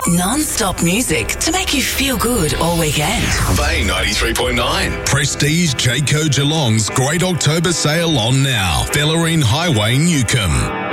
Non-stop music to make you feel good all weekend. Bay 93.9. Prestige Jayco Geelong's Great October Sale on now. Bellarine Highway, Newcomb.